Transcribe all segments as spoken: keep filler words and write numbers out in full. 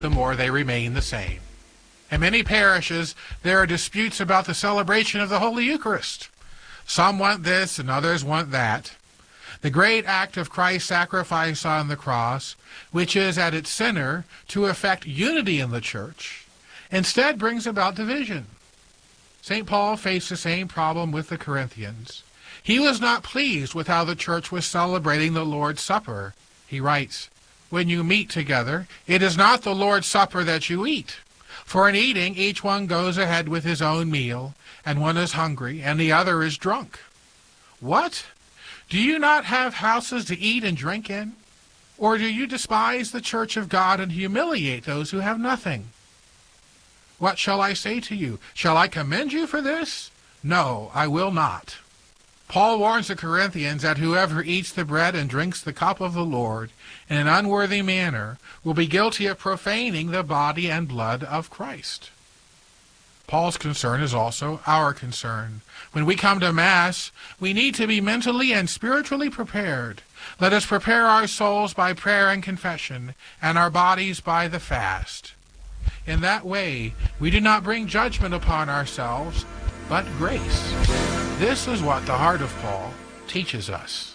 the more they remain the same. In many parishes, there are disputes about the celebration of the Holy Eucharist. Some want this and others want that. The great act of Christ's sacrifice on the cross, which is at its center to effect unity in the Church, instead brings about division. Saint Paul faced the same problem with the Corinthians. He was not pleased with how the Church was celebrating the Lord's Supper. He writes, "When you meet together, it is not the Lord's Supper that you eat. For in eating, each one goes ahead with his own meal, and one is hungry, and the other is drunk. What? Do you not have houses to eat and drink in? Or do you despise the church of God and humiliate those who have nothing? What shall I say to you? Shall I commend you for this? No, I will not." Paul warns the Corinthians that whoever eats the bread and drinks the cup of the Lord in an unworthy manner will be guilty of profaning the body and blood of Christ. Paul's concern is also our concern. When we come to Mass, we need to be mentally and spiritually prepared. Let us prepare our souls by prayer and confession, and our bodies by the fast. In that way, we do not bring judgment upon ourselves, but grace. This is what the heart of Paul teaches us.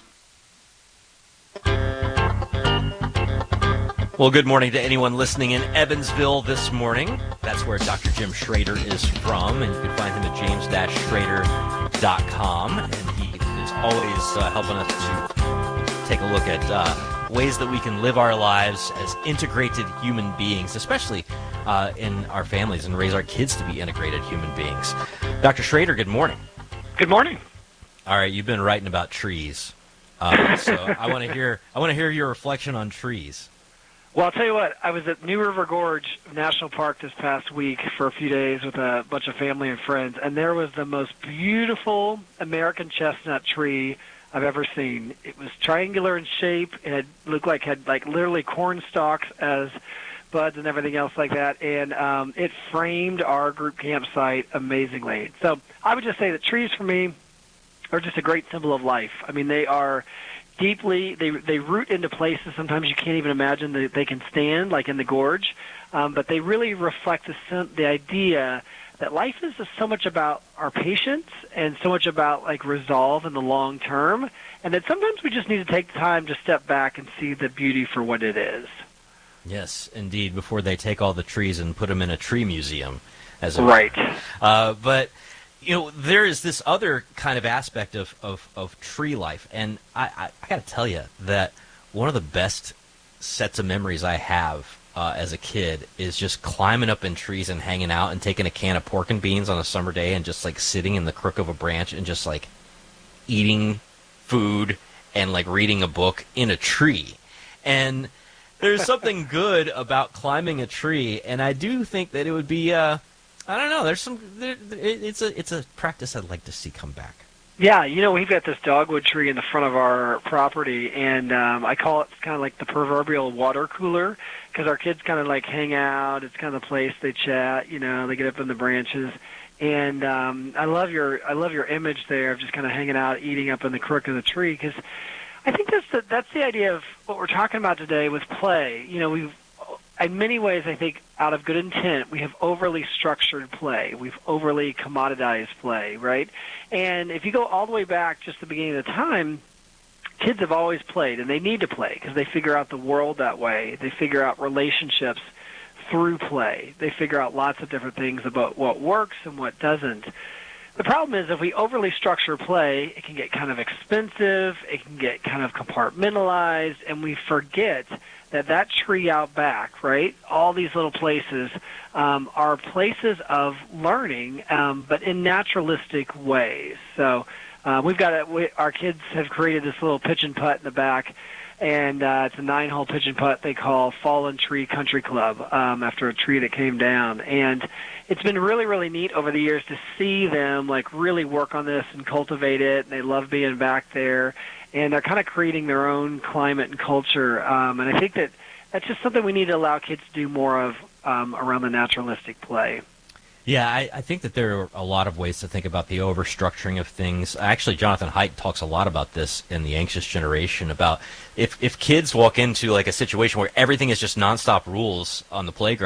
Well, good morning to anyone listening in Evansville this morning. That's where Doctor Jim Schrader is from, and you can find him at james dash schrader dot com. And he is always uh, helping us to take a look at uh, ways that we can live our lives as integrated human beings, especially uh, in our families, and raise our kids to be integrated human beings. Doctor Schrader, good morning. Good morning. All right, you've been writing about trees, uh, so I want to hear I want to hear your reflection on trees. Well, I'll tell you what, I was at New River Gorge National Park this past week for a few days with a bunch of family and friends, and there was the most beautiful American chestnut tree I've ever seen. It was triangular in shape. It had, looked like had like literally corn stalks as buds and everything else like that, and um, it framed our group campsite amazingly. So I would just say that trees for me are just a great symbol of life. I mean, they are deeply, they they root into places sometimes you can't even imagine that they can stand, like in the gorge, um, but they really reflect the, the idea that life is just so much about our patience and so much about like resolve in the long term, and that sometimes we just need to take the time to step back and see the beauty for what it is. Yes, indeed, before they take all the trees and put them in a tree museum. as a Right. Uh, but you know, there is this other kind of aspect of, of, of tree life, and I, I, I got to tell you that one of the best sets of memories I have uh, as a kid is just climbing up in trees and hanging out and taking a can of pork and beans on a summer day and just like sitting in the crook of a branch and just like eating food and like reading a book in a tree. And there's something good about climbing a tree, and I do think that it would be uh, I don't know. There's some. There, it's a it's a practice I'd like to see come back. Yeah, you know, we've got this dogwood tree in the front of our property, and um, I call it kind of like the proverbial water cooler, because our kids kind of like hang out. It's kind of the place they chat. You know, they get up in the branches, and um, I love your I love your image there of just kind of hanging out, eating up in the crook of the tree, because I think that's the, that's the idea of what we're talking about today with play. You know, we've in many ways, I think, out of good intent, we have overly structured play. We've overly commoditized play, right? And if you go all the way back just the beginning of the time, kids have always played, and they need to play because they figure out the world that way. They figure out relationships through play. They figure out lots of different things about what works and what doesn't. The problem is if we overly structure play, it can get kind of expensive, it can get kind of compartmentalized, and we forget that that tree out back, right, all these little places um, are places of learning, um, but in naturalistic ways. So uh, we've got a, we, our kids have created this little pitch and putt in the back, and uh, it's a nine-hole pitch and putt they call Fallen Tree Country Club um, after a tree that came down. And it's been really, really neat over the years to see them like really work on this and cultivate it, and they love being back there. And they're kind of creating their own climate and culture. Um, and I think that that's just something we need to allow kids to do more of um, around the naturalistic play. Yeah, I, I think that there are a lot of ways to think about the overstructuring of things. Actually, Jonathan Haidt talks a lot about this in The Anxious Generation, about if, if kids walk into like a situation where everything is just nonstop rules on the playground,